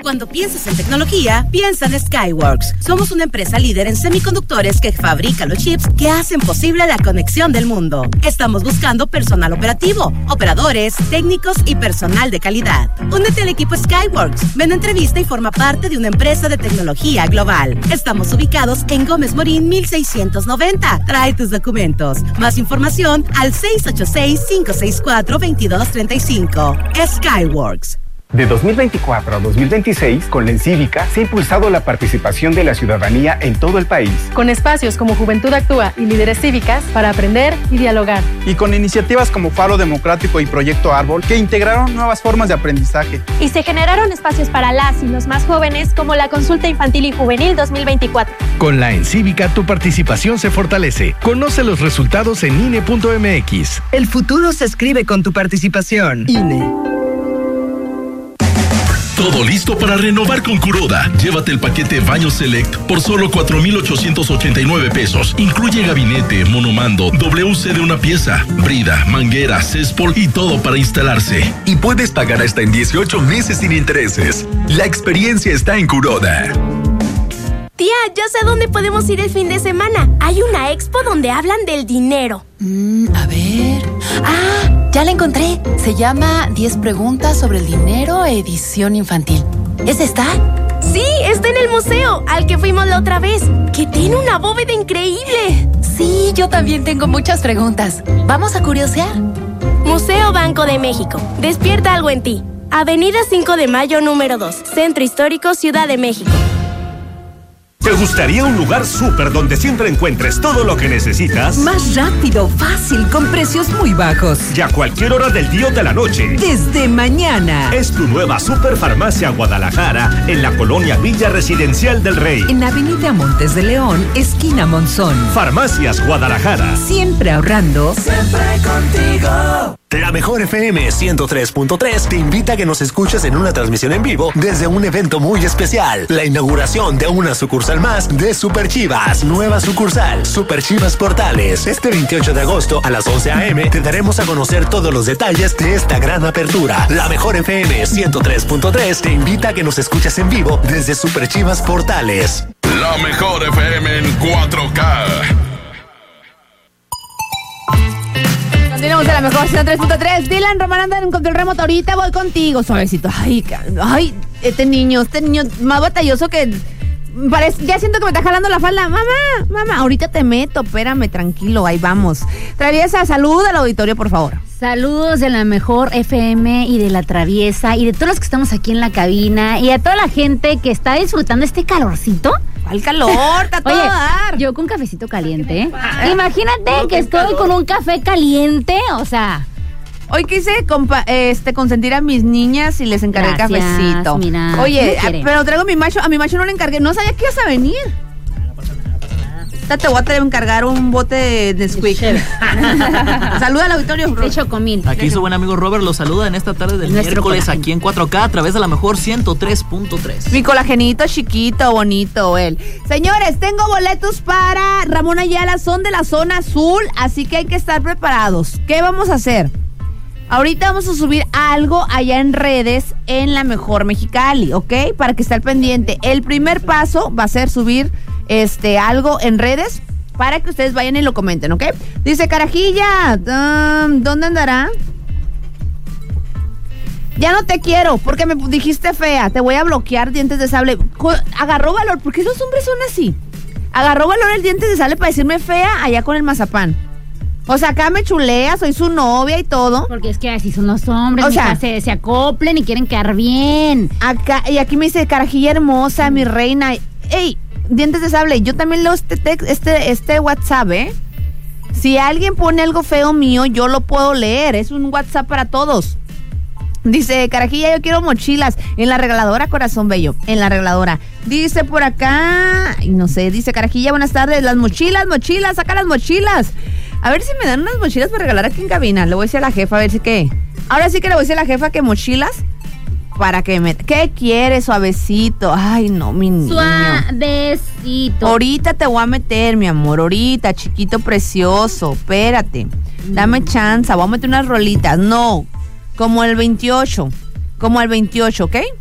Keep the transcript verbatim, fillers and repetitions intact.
Cuando piensas en tecnología, piensa en Skyworks. Somos una empresa líder en semiconductores que fabrica los chips que hacen posible la conexión del mundo. Estamos buscando personal operativo, operadores, técnicos y personal de calidad. Únete al equipo Skyworks. Ven a entrevista y forma parte de una empresa de tecnología global. Estamos ubicados en Gómez Morín mil seiscientos noventa. Trae tus documentos. Más información al seis ocho seis, cinco seis cuatro, dos dos tres cinco. Skyworks. De dos mil veinticuatro a dos mil veintiséis, con la Encívica se ha impulsado la participación de la ciudadanía en todo el país. Con espacios como Juventud Actúa y Líderes Cívicas para aprender y dialogar. Y con iniciativas como Faro Democrático y Proyecto Árbol que integraron nuevas formas de aprendizaje. Y se generaron espacios para las y los más jóvenes como la Consulta Infantil y Juvenil dos mil veinticuatro. Con la Encívica tu participación se fortalece. Conoce los resultados en I N E punto M X. El futuro se escribe con tu participación. I N E. Todo listo para renovar con Kuroda. Llévate el paquete Baño Select por solo cuatro mil ochocientos ochenta y nueve pesos. Incluye gabinete, monomando, W C de una pieza, brida, manguera, céspol y todo para instalarse. Y puedes pagar hasta en dieciocho meses sin intereses. La experiencia está en Kuroda. Tía, ya sé dónde podemos ir el fin de semana. Hay una expo donde hablan del dinero. Mm, a ver... ¡Ah! Ya la encontré. Se llama diez preguntas sobre el dinero, edición infantil. ¿Esa está? Sí, está en el museo, al que fuimos la otra vez, que tiene una bóveda increíble. Sí, yo también tengo muchas preguntas. ¿Vamos a curiosear? Museo Banco de México. Despierta algo en ti. Avenida cinco de Mayo, número dos. Centro Histórico, Ciudad de México. ¿Te gustaría un lugar súper donde siempre encuentres todo lo que necesitas? Más rápido, fácil, con precios muy bajos. Y a cualquier hora del día o de la noche. Desde mañana. Es tu nueva Superfarmacia Guadalajara en la colonia Villa Residencial del Rey. En Avenida Montes de León, esquina Monzón. Farmacias Guadalajara. Siempre ahorrando. Siempre contigo. La Mejor F M ciento tres punto tres te invita a que nos escuches en una transmisión en vivo desde un evento muy especial. La inauguración de una sucursal más de Super Chivas. Nueva sucursal, Super Chivas Portales. Este veintiocho de agosto a las once a eme te daremos a conocer todos los detalles de esta gran apertura. La Mejor F M ciento tres punto tres te invita a que nos escuches en vivo desde Super Chivas Portales. La Mejor F M en cuatro K. Continuamos a la Mejor ciento tres punto tres. Dylan Román anda en un control remoto. Ahorita voy contigo, suavecito. Ay, ay, este niño, este niño más batalloso que... Parece, ya siento que me está jalando la falda. Mamá, mamá, ahorita te meto, espérame, tranquilo, ahí vamos. Traviesa, salud al auditorio, por favor. Saludos de la Mejor F M y de la Traviesa y de todos los que estamos aquí en la cabina y a toda la gente que está disfrutando este calorcito. ¿Cuál calor? Está todo Oye, a dar. yo con cafecito caliente, ¿eh? Imagínate que estoy calor. Con un café caliente, o sea... Hoy quise compa- este, consentir a mis niñas y les encargué Gracias, cafecito. Mira, Oye, a, pero traigo a mi macho, a mi macho no le encargué. No sabía que ibas a venir. Te voy a encargar un bote de Nesquik. Saluda al auditorio. De chocomil. Aquí su buen amigo Robert los saluda en esta tarde del miércoles colágeno. Aquí en cuatro K a través de la Mejor ciento tres punto tres. Mi colagenito chiquito, bonito él. Señores, tengo boletos para Ramón Ayala, son de la zona azul, así que hay que estar preparados. ¿Qué vamos a hacer? Ahorita vamos a subir algo allá en redes en la Mejor Mexicali, ¿ok? Para que esté al pendiente. El primer paso va a ser subir este algo en redes para que ustedes vayan y lo comenten, ¿ok? Dice Carajilla, um, ¿dónde andará? Ya no te quiero porque me dijiste fea. Te voy a bloquear, dientes de sable. Agarró valor, ¿por qué los hombres son así? Agarró valor el dientes de sable para decirme fea allá con el mazapán. O sea, acá me chulea, soy su novia y todo. Porque es que así son los hombres, o sea, se, se acoplen y quieren quedar bien. Acá, y aquí me dice, Carajilla hermosa, mm. mi reina. Ey, dientes de sable, yo también leo este, text, este, este WhatsApp, ¿eh? Si alguien pone algo feo mío, yo lo puedo leer. Es un WhatsApp para todos. Dice, Carajilla, yo quiero mochilas. En la regaladora, corazón bello. En la regaladora. Dice por acá, no sé, dice Carajilla, buenas tardes. Las mochilas, mochilas, saca las mochilas. A ver si me dan unas mochilas para regalar aquí en cabina. Le voy a decir a la jefa, a ver si qué. Ahora sí que le voy a decir a la jefa que mochilas para que me... ¿Qué quieres, suavecito? Ay, no, mi niño. Suavecito. Ahorita te voy a meter, mi amor. Ahorita, chiquito precioso. Espérate. Dame chance. Voy a meter unas rolitas. No, como el veintiocho. Como el veintiocho, ¿ok?